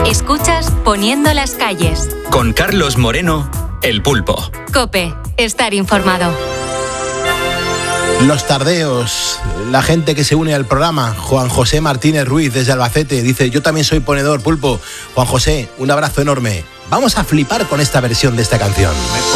Escuchas Poniendo las calles. Con Carlos Moreno, El Pulpo. COPE, estar informado. Los tardeos, la gente que se une al programa. Juan José Martínez Ruiz desde Albacete dice: yo también soy ponedor, Pulpo. Juan José, un abrazo enorme. Vamos a flipar con esta versión de esta canción.